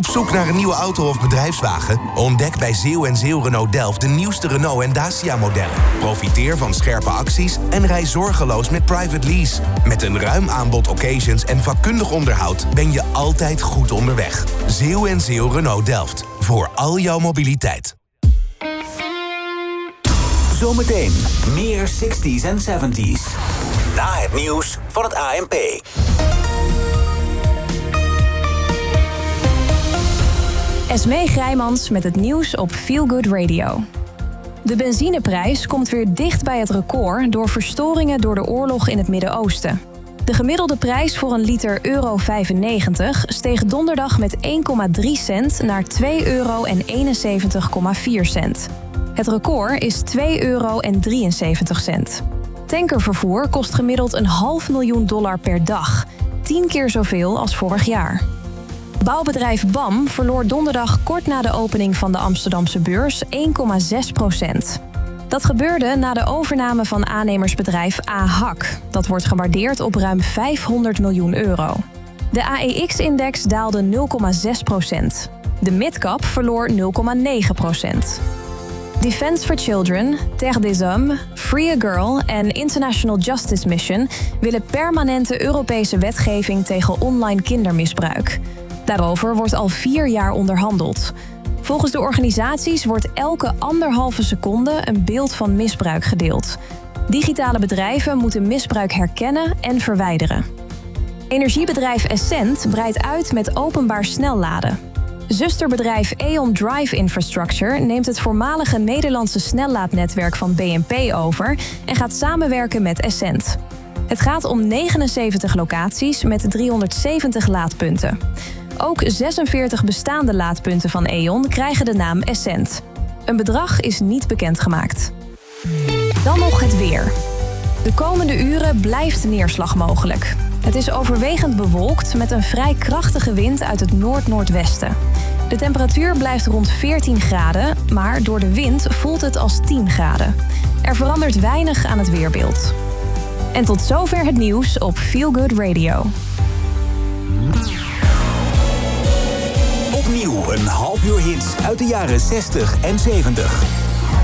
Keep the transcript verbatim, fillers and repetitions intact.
Op zoek naar een nieuwe auto of bedrijfswagen? Ontdek bij Zeeuw en Zeeuw Renault Delft de nieuwste Renault en Dacia-modellen. Profiteer van scherpe acties en rij zorgeloos met private lease. Met een ruim aanbod occasions en vakkundig onderhoud ben je altijd goed onderweg. Zeeuw en Zeeuw Renault Delft. Voor al jouw mobiliteit. Zometeen meer zestig's en zeventig's. Na het nieuws van het A N P. Esmee Grijmans met het nieuws op Feel Good Radio. De benzineprijs komt weer dicht bij het record door verstoringen door de oorlog in het Midden-Oosten. De gemiddelde prijs voor een liter euro vijfennegentig steeg donderdag met één komma drie cent naar twee euro eenenzeventig komma vier cent. Het record is twee euro drieënzeventig cent. Tankervervoer kost gemiddeld een half miljoen dollar per dag. Tien keer zoveel als vorig jaar. Bouwbedrijf B A M verloor donderdag kort na de opening van de Amsterdamse beurs één komma zes procent. Dat gebeurde na de overname van aannemersbedrijf A H A C. Dat wordt gewaardeerd op ruim vijfhonderd miljoen euro. De A E X-index daalde nul komma zes procent. De midcap verloor nul komma negen procent. Defense for Children, Terre des Hommes, Free a Girl en International Justice Mission willen permanente Europese wetgeving tegen online kindermisbruik. Daarover wordt al vier jaar onderhandeld. Volgens de organisaties wordt elke anderhalve seconde een beeld van misbruik gedeeld. Digitale bedrijven moeten misbruik herkennen en verwijderen. Energiebedrijf Essent breidt uit met openbaar snelladen. Zusterbedrijf E.ON Drive Infrastructure neemt het voormalige Nederlandse snellaadnetwerk van B N P over en gaat samenwerken met Essent. Het gaat om negenenzeventig locaties met driehonderdzeventig laadpunten. Ook zesenveertig bestaande laadpunten van E.ON krijgen de naam Essent. Een bedrag is niet bekendgemaakt. Dan nog het weer. De komende uren blijft neerslag mogelijk. Het is overwegend bewolkt met een vrij krachtige wind uit het noord-noordwesten. De temperatuur blijft rond veertien graden, maar door de wind voelt het als tien graden. Er verandert weinig aan het weerbeeld. En tot zover het nieuws op Feel Good Radio. Opnieuw een half uur hits uit de jaren zestig en zeventig.